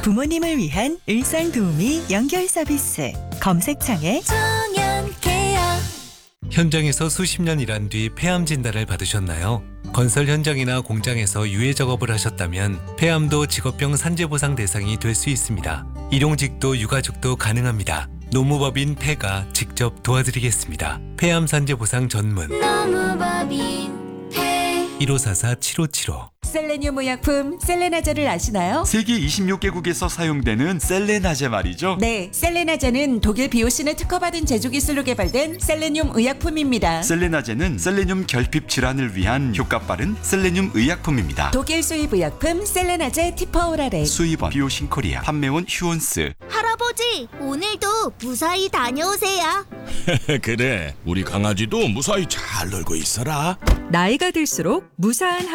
부모님을 위한 일상 도우미 연결 서비스. 검색창에 청년케어. 현장에서 수십 년 일한 뒤 폐암 진단을 받으셨나요? 건설 현장이나 공장에서 유해 작업을 하셨다면 폐암도 직업병 산재보상 대상이 될 수 있습니다. 일용직도 유가족도 가능합니다. 노무법인 폐가 직접 도와드리겠습니다. 폐암 산재보상 전문 노무법인 폐. 1544-7575. 셀레늄 의약품 셀레나제를 아시나요? 세계 26개국에서 사용되는 셀레나제 말이죠. 네, 셀레나제는 독일 비오신을 특허받은 제조 기술로 개발된 셀레늄 의약품입니다. 셀레나제는 셀레늄 결핍 질환을 위한 효과 빠른 셀레늄 의약품입니다. 독일 수입 의약품 셀레나제 티퍼오라레. 수입원 비오신 코리아, 판매원 휴온스. 할아버지, 오늘도 무사히 다녀오세요. 그래, 우리 강아지도 무사히 잘 놀고 있어라. 나이가 들수록 무사한